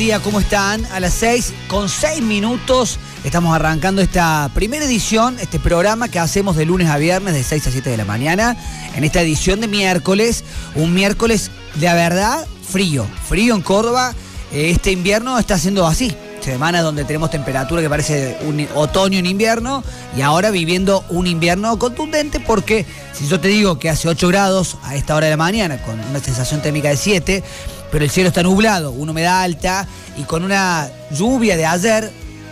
¿Cómo están? A las 6 con 6 minutos estamos arrancando esta primera edición, este programa que hacemos de lunes a viernes de 6 a 7 de la mañana, en esta edición de miércoles, un miércoles de verdad frío en Córdoba. Este invierno está siendo así, semana donde tenemos temperatura que parece un otoño en invierno y ahora viviendo un invierno contundente, porque si yo te digo que hace 8 grados a esta hora de la mañana con una sensación térmica de 7, pero el cielo está nublado, una humedad alta y con una lluvia de ayer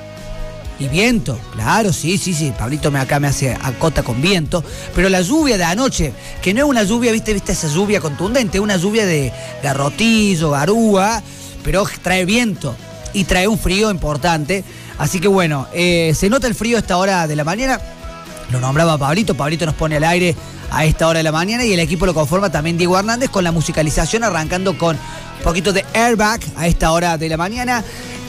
y viento, claro, sí, Pablito acá me hace acota con viento, pero la lluvia de anoche, que no es una lluvia, viste esa lluvia contundente, es una lluvia de garrotillo, garúa, pero trae viento y trae un frío importante, así que bueno, se nota el frío a esta hora de la mañana, lo nombraba Pablito nos pone al aire a esta hora de la mañana y el equipo lo conforma también Diego Hernández con la musicalización, arrancando con un poquito de Airbag a esta hora de la mañana.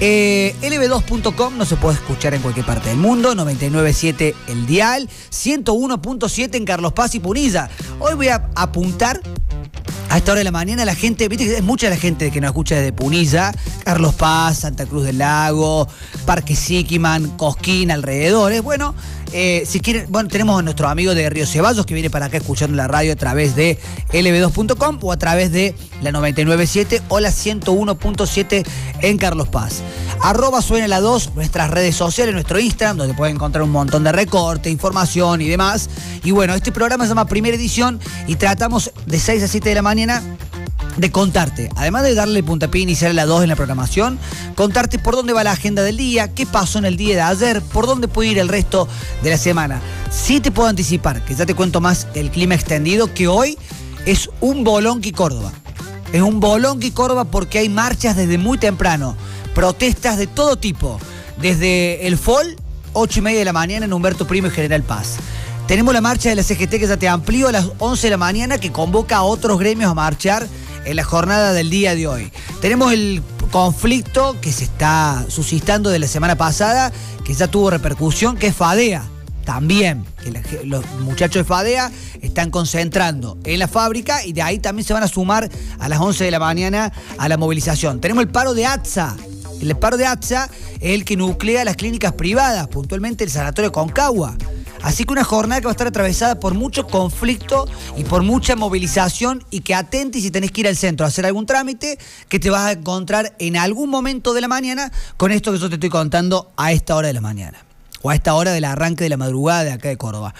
lb2.com no se puede escuchar en cualquier parte del mundo, 99.7 el dial, 101.7 en Carlos Paz y Punilla. Hoy voy a apuntar a esta hora de la mañana la gente, viste que es mucha la gente que nos escucha desde Punilla, Carlos Paz, Santa Cruz del Lago, Parque Siquiman, Cosquín, alrededores. Bueno, si quieren, bueno, tenemos a nuestro amigo de Río Ceballos que viene para acá escuchando la radio a través de lb2.com o a través de la 99.7 o la 101.7 en Carlos Paz. @suena la 2, nuestras redes sociales, nuestro Instagram, donde pueden encontrar un montón de recorte, información y demás. Y bueno, este programa se llama Primera Edición y tratamos de 6 a 7 de la mañana de contarte, además de darle puntapié inicial a la 2 en la programación, contarte por dónde va la agenda del día, qué pasó en el día de ayer, por dónde puede ir el resto de la semana. Sí te puedo anticipar, que ya te cuento más el clima extendido, que hoy es un bolonqui Córdoba. Es un bolonqui Córdoba porque hay marchas desde muy temprano, protestas de todo tipo, desde el FOL, 8:30 de la mañana en Humberto Primo y General Paz. Tenemos la marcha de la CGT que ya te amplío a las 11 de la mañana, que convoca a otros gremios a marchar en la jornada del día de hoy. Tenemos el conflicto que se está suscitando de la semana pasada, que ya tuvo repercusión, que es FADEA. También, que los muchachos de FADEA están concentrando en la fábrica y de ahí también se van a sumar a las 11 de la mañana a la movilización. Tenemos el paro de ATSA. El paro de ATSA es el que nuclea las clínicas privadas, puntualmente el sanatorio Concagua. Así que una jornada que va a estar atravesada por mucho conflicto y por mucha movilización, y que atentes si tenés que ir al centro a hacer algún trámite, que te vas a encontrar en algún momento de la mañana con esto que yo te estoy contando a esta hora de la mañana, o a esta hora del arranque de la madrugada de acá de Córdoba.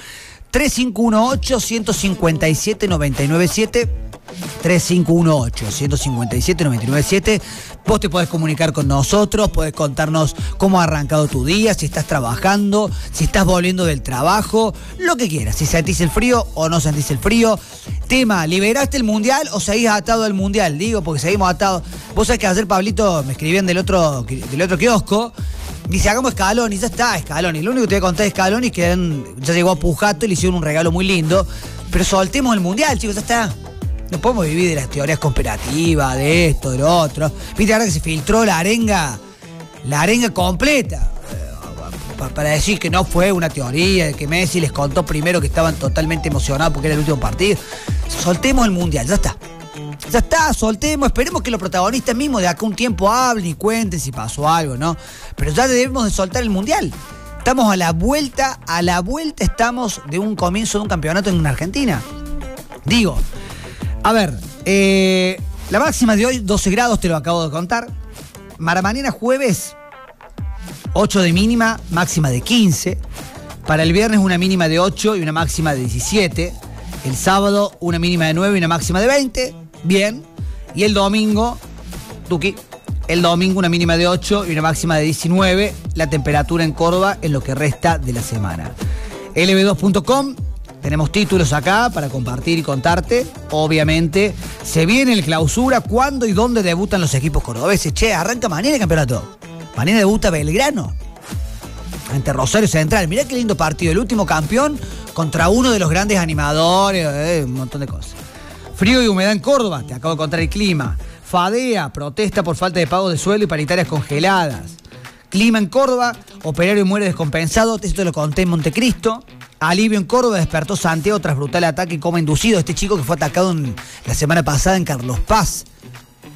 3518-157-997, 3518-157-997. Vos te podés comunicar con nosotros, podés contarnos cómo ha arrancado tu día, si estás trabajando, si estás volviendo del trabajo, lo que quieras, si sentís el frío o no sentís el frío. Tema, ¿liberaste el mundial o seguís atado al mundial? Digo, porque seguimos atados. Vos sabés que ayer, Pablito, me escribían del otro kiosco. Dice, hagamos Scaloni, ya está Scaloni. Lo único que te voy a contar de Scaloni es que ya llegó a Pujato y le hicieron un regalo muy lindo. Pero soltemos el mundial, chicos, ya está. No podemos vivir de las teorías conspirativas, de esto, de lo otro. Viste, ahora que se filtró la arenga completa. Para decir que no fue una teoría, de que Messi les contó primero que estaban totalmente emocionados porque era el último partido. Soltemos el mundial, ya está. Ya está, soltemos, esperemos que los protagonistas mismos de acá un tiempo hablen y cuenten si pasó algo, ¿no? Pero ya debemos de soltar el mundial. Estamos a la vuelta estamos de un comienzo de un campeonato en Argentina. Digo, a ver, la máxima de hoy, 12 grados, te lo acabo de contar. Para mañana jueves, 8 de mínima, máxima de 15. Para el viernes una mínima de 8 y una máxima de 17. El sábado una mínima de 9 y una máxima de 20. Bien. Y el domingo, Tuki, una mínima de 8 y una máxima de 19. La temperatura en Córdoba en lo que resta de la semana. lb2.com, tenemos títulos acá para compartir y contarte. Obviamente, se viene el clausura. ¿Cuándo y dónde debutan los equipos cordobeses? Che, arranca mañana el campeonato. Mañana debuta Belgrano ante Rosario Central. Mirá qué lindo partido. El último campeón contra uno de los grandes animadores. Un montón de cosas. Frío y humedad en Córdoba, te acabo de contar el clima. FADEA, protesta por falta de pago de sueldo y paritarias congeladas. Clima en Córdoba, operario muere descompensado, esto te lo conté en Montecristo. Alivio en Córdoba, despertó Santiago tras brutal ataque y coma inducido. Este chico que fue atacado la semana pasada en Carlos Paz.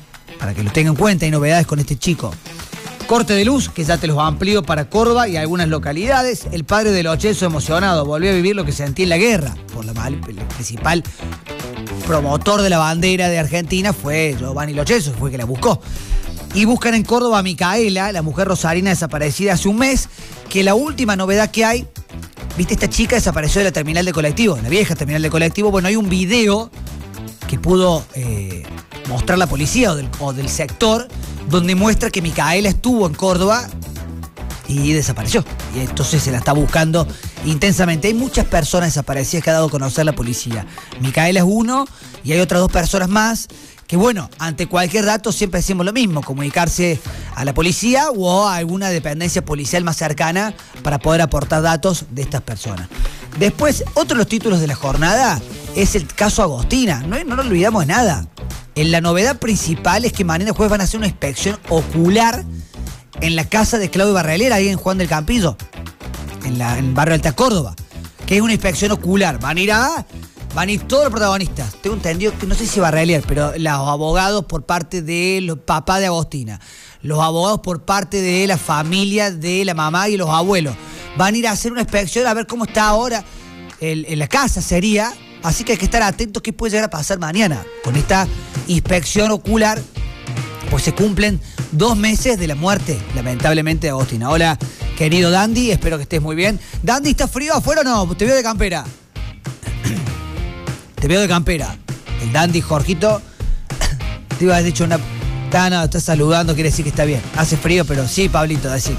para que lo tengan en cuenta, hay novedades con este chico. Corte de luz, que ya te los amplío para Córdoba y algunas localidades. El padre de Lo Celso emocionado, volvió a vivir lo que sentía en la guerra. El principal promotor de la bandera de Argentina fue Giovanni Lo Celso, fue el que la buscó. Y buscan en Córdoba a Micaela, la mujer rosarina desaparecida hace un mes, que la última novedad que hay, viste, esta chica desapareció de la terminal de colectivo, la vieja terminal de colectivo. Bueno, hay un video que pudo mostrar la policía o del sector, donde muestra que Micaela estuvo en Córdoba y desapareció. Y entonces se la está buscando intensamente. Hay muchas personas desaparecidas que ha dado a conocer la policía. Micaela es uno y hay otras 2 personas más que, bueno, ante cualquier dato siempre decimos lo mismo, comunicarse a la policía o a alguna dependencia policial más cercana para poder aportar datos de estas personas. Después, otro de los títulos de la jornada es el caso Agostina. No nos olvidamos de nada. La novedad principal es que mañana jueves van a hacer una inspección ocular en la casa de Claudio Barrelera, ahí en Juan del Campillo, en el barrio Alta Córdoba, que es una inspección ocular. Van a ir todos los protagonistas. Tengo entendido que no sé si Barrelier, pero los abogados por parte de los papás de Agostina, los abogados por parte de la familia de la mamá y los abuelos. Van a ir a hacer una inspección a ver cómo está ahora en la casa, sería. Así que hay que estar atentos qué puede llegar a pasar mañana. Con esta inspección ocular, pues se cumplen 2 meses de la muerte, lamentablemente, de Agostina. Hola, querido Dandy, espero que estés muy bien. Dandy, ¿está frío afuera o no? Te veo de campera. Te veo de campera. El Dandy, Jorgito, te iba a haber dicho una... No, está saludando, quiere decir que está bien. Hace frío, pero sí, Pablito, así.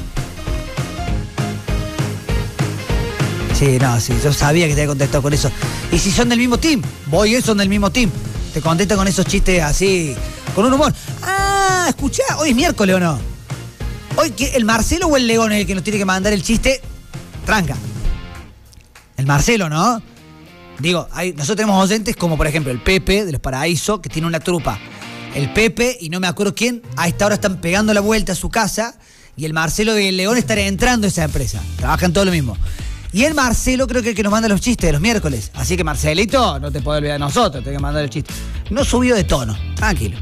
Sí, yo sabía que te había contestado con eso. Y si son del mismo team, son del mismo team. Te contestan con esos chistes así, con un humor. Ah, escuchá, hoy es miércoles, ¿o no? Hoy, ¿el Marcelo o el León es el que nos tiene que mandar el chiste? Tranca. El Marcelo, ¿no? Digo, nosotros tenemos oyentes como, por ejemplo, el Pepe de Los Paraísos, que tiene una trupa. El Pepe, y no me acuerdo quién, a esta hora están pegando la vuelta a su casa, y el Marcelo del León están entrando a esa empresa. Trabajan todo lo mismo. Y el Marcelo creo que es el que nos manda los chistes de los miércoles. Así que, Marcelito, no te puedes olvidar de nosotros, te tengo que mandar el chiste. No subió de tono, tranquilo.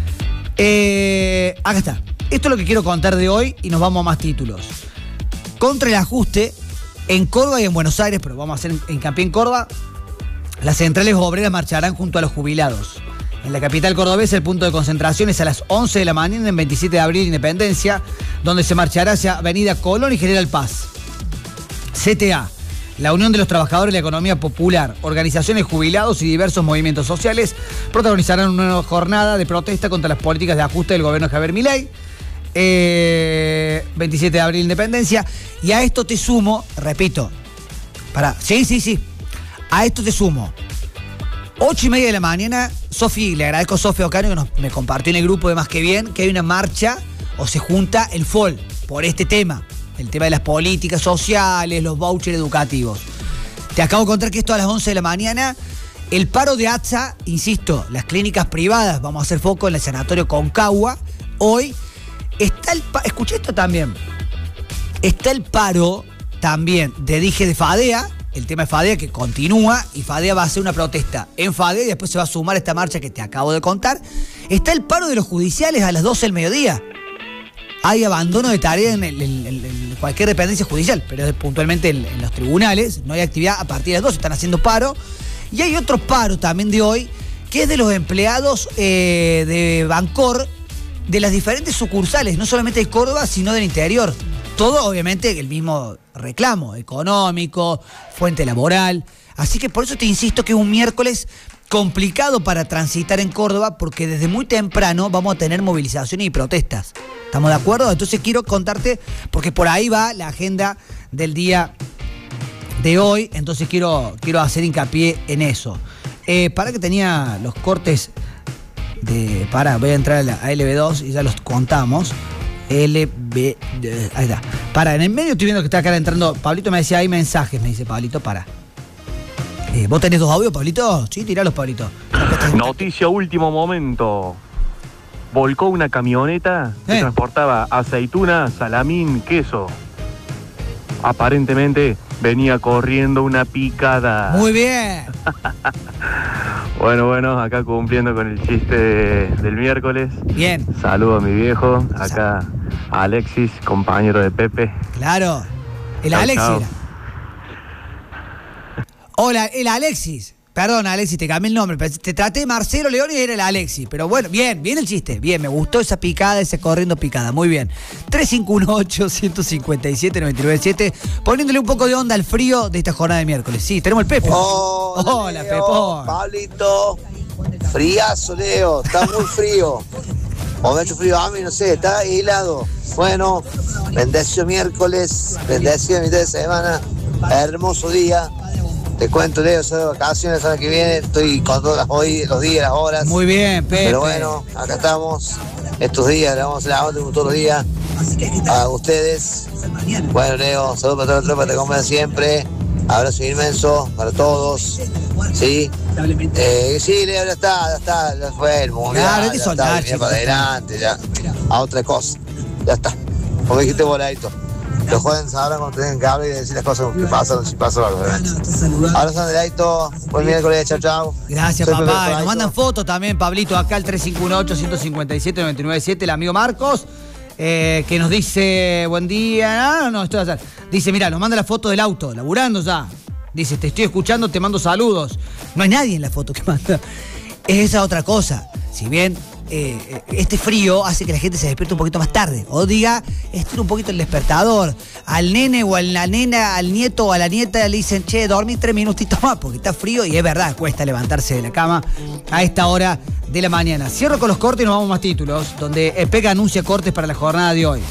Acá está. Esto es lo que quiero contar de hoy y nos vamos a más títulos. Contra el ajuste, en Córdoba y en Buenos Aires, pero vamos a hacer hincapié en Córdoba, las centrales obreras marcharán junto a los jubilados. En la capital cordobesa, el punto de concentración es a las 11 de la mañana en 27 de abril, Independencia, donde se marchará hacia Avenida Colón y General Paz. CTA, la Unión de los Trabajadores de la Economía Popular, organizaciones jubilados y diversos movimientos sociales protagonizarán una nueva jornada de protesta contra las políticas de ajuste del gobierno de Javier Milei. 27 de abril, Independencia. Y a esto te sumo, repito, sí. A esto te sumo 8:30 de la mañana, le agradezco a Sofía Ocaño que me compartió en el grupo de Más que Bien, que hay una marcha o se junta el FOL por este tema. El tema de las políticas sociales, los vouchers educativos. Te acabo de contar que esto a las 11 de la mañana. El paro de ATSA, insisto, las clínicas privadas, vamos a hacer foco en el sanatorio Concagua. Hoy está escuché esto también. Está el paro también de FADEA, el tema de FADEA que continúa y FADEA va a hacer una protesta en FADEA y después se va a sumar a esta marcha que te acabo de contar. Está el paro de los judiciales a las 12 del mediodía. Hay abandono de tarea en cualquier dependencia judicial, pero puntualmente en los tribunales no hay actividad a partir de las 12, están haciendo paro. Y hay otro paro también de hoy, que es de los empleados de Bancor, de las diferentes sucursales, no solamente de Córdoba, sino del interior. Todo, obviamente, el mismo reclamo económico, fuente laboral. Así que por eso te insisto que es un miércoles complicado para transitar en Córdoba, porque desde muy temprano vamos a tener movilizaciones y protestas. ¿Estamos de acuerdo? Entonces quiero contarte, porque por ahí va la agenda del día de hoy, entonces quiero hacer hincapié en eso. Para que tenía los cortes voy a entrar a LB2 y ya los contamos. Ahí está. En el medio estoy viendo que está acá entrando. Pablito me decía, hay mensajes, me dice Pablito, ¿vos tenés 2 audios, Pablito? Sí, tiralos, Pablito. Noticia último momento. Volcó una camioneta que transportaba aceituna, salamín, queso. Aparentemente venía corriendo una picada. Muy bien. Bueno, acá cumpliendo con el chiste del miércoles. Bien. Saludo a mi viejo, acá a Alexis, compañero de Pepe. Claro, el Chau, Alexis. chau. Hola, el Alexis. Perdón, Alexis, te cambié el nombre. Te traté de Marcelo León y era el Alexis. Pero bueno, bien el chiste. Bien, me gustó esa picada, ese corriendo picada. Muy bien. 3518-157-997. Poniéndole un poco de onda al frío de esta jornada de miércoles. Sí, tenemos el Pepe. Hola, Leo, Pepón. Pablito. Friazo, Leo. Está muy frío. O me ha hecho frío a mí, no sé. Está helado. Bueno, bendecido miércoles. Bendecido mitad de semana. Hermoso día. Te cuento, Leo, soy de vacaciones la semana que viene, estoy con todos los días, las horas. Muy bien, Pepe. Pero bueno, acá estamos, estos días, le vamos a la onda todos los días a ustedes. Bueno, Leo, saludos para toda la tropa, te acompañan siempre. Abrazo inmenso para todos. Sí, sí, Leo, ya fue el mundial. Claro, hay que ya soltar, está, chicos. para adelante, ya, a otra cosa. Ya está, como dijiste voladito. Los jóvenes sabrán cuando tengan que hablar y decir las cosas que pasan, si pasa algo. Abrazo, Andreito. Buen miércoles, chao. Gracias, Soy papá. Pepe Nos mandan fotos también, Pablito, acá al 351-857-997, el amigo Marcos, que nos dice, buen día. No, estoy allá. Dice, mira, nos manda la foto del auto, laburando ya. Dice, te estoy escuchando, te mando saludos. No hay nadie en la foto que manda. Es esa otra cosa. Si bien este frío hace que la gente se despierte un poquito más tarde. O diga, estira un poquito el despertador. Al nene o a la nena, al nieto o a la nieta le dicen, che, dormí 3 minutitos más porque está frío. Y es verdad, cuesta levantarse de la cama a esta hora de la mañana. Cierro con los cortes y nos vamos a más títulos, donde EPEC anuncia cortes para la jornada de hoy.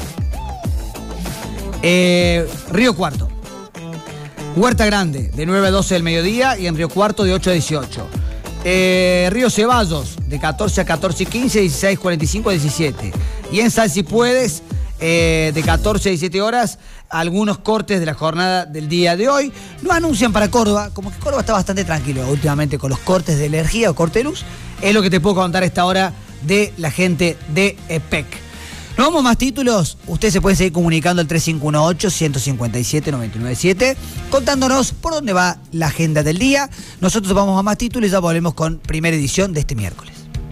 Río Cuarto. Huerta Grande, de 9 a 12 del mediodía, y en Río Cuarto de 8 a 18. Río Ceballos, de 14 a 14 y 15, 16, 45 a 17. Y en Sal Si Puedes, de 14 a 17 horas, algunos cortes de la jornada del día de hoy. No anuncian para Córdoba, como que Córdoba está bastante tranquilo últimamente con los cortes de energía o corte de luz. Es lo que te puedo contar a esta hora de la gente de EPEC. Nos vamos a más títulos. Ustedes se pueden seguir comunicando al 3518-157-997, contándonos por dónde va la agenda del día. Nosotros vamos a más títulos y ya volvemos con primera edición de este miércoles.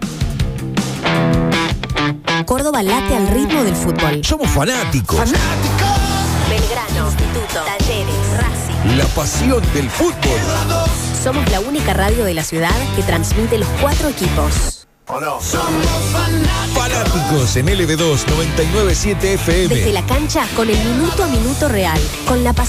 Córdoba late al ritmo del fútbol. Somos fanáticos. Belgrano, Instituto, Talleres, Racing. La pasión del fútbol. Somos la única radio de la ciudad que transmite los 4 equipos. ¿O no? Fanáticos en LB2 997 FM. Desde la cancha con el minuto a minuto real, con la pasión